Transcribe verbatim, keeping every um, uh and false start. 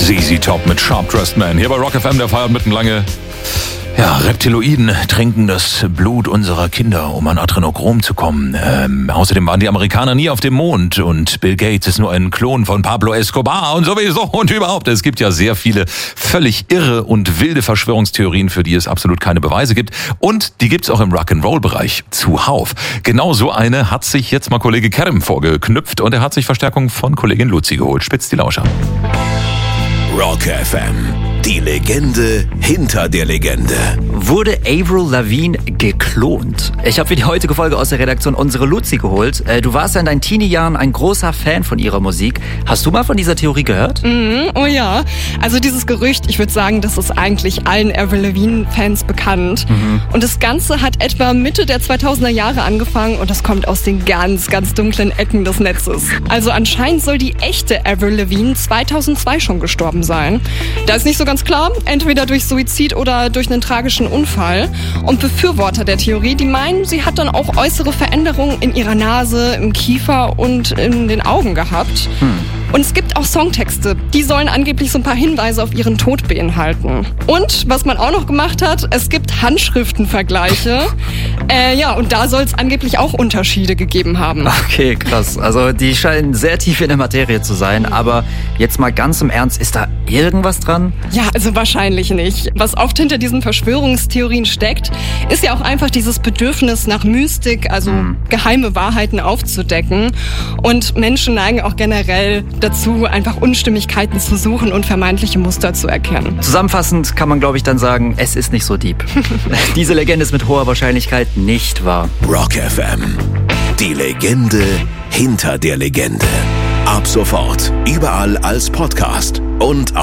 Z Z Top mit Sharp Dressed Man. Hier bei Rock F M, der feiert mitten lange. Ja, Reptiloiden trinken das Blut unserer Kinder, um an Adrenochrom zu kommen. Ähm, außerdem waren die Amerikaner nie auf dem Mond und Bill Gates ist nur ein Klon von Pablo Escobar und sowieso und überhaupt. Es gibt ja sehr viele völlig irre und wilde Verschwörungstheorien, für die es absolut keine Beweise gibt. Und die gibt's auch im Rock'n'Roll-Bereich zuhauf. Genau so eine hat sich jetzt mal Kollege Kerem vorgeknüpft und er hat sich Verstärkung von Kollegin Luzi geholt. Spitzt die Lauscher. Rock F M, die Legende hinter der Legende. Wurde Avril Lavigne geklont? Ich habe für die heutige Folge aus der Redaktion unsere Luzi geholt. Du warst ja in deinen Teenie-Jahren ein großer Fan von ihrer Musik. Hast du mal von dieser Theorie gehört? Mm, oh ja, also dieses Gerücht, ich würde sagen, das ist eigentlich allen Avril Lavigne-Fans bekannt. Mhm. Und das Ganze hat etwa Mitte der zweitausender Jahre angefangen und das kommt aus den ganz, ganz dunklen Ecken des Netzes. Also anscheinend soll die echte Avril Lavigne zweitausendzwei schon gestorben sein. Da ist nicht so ganz klar, entweder durch Suizid oder durch einen tragischen Unfall. Und Befürworter der Theorie, die meinen, sie hat dann auch äußere Veränderungen in ihrer Nase, im Kiefer und in den Augen gehabt. Hm. Und es gibt auch Songtexte, die sollen angeblich so ein paar Hinweise auf ihren Tod beinhalten. Und was man auch noch gemacht hat, es gibt Handschriftenvergleiche. Äh, ja, und da soll es angeblich auch Unterschiede gegeben haben. Okay, krass. Also die scheinen sehr tief in der Materie zu sein. Aber jetzt mal ganz im Ernst, ist da irgendwas dran? Ja, also wahrscheinlich nicht. Was oft hinter diesen Verschwörungstheorien steckt, ist ja auch einfach dieses Bedürfnis nach Mystik, also hm. geheime Wahrheiten aufzudecken. Und Menschen neigen auch generell dazu, einfach Unstimmigkeiten zu suchen und vermeintliche Muster zu erkennen. Zusammenfassend kann man, glaube ich, dann sagen, es ist nicht so deep. Diese Legende ist mit hoher Wahrscheinlichkeit nicht wahr. Rock F M, die Legende hinter der Legende. Ab sofort überall als Podcast und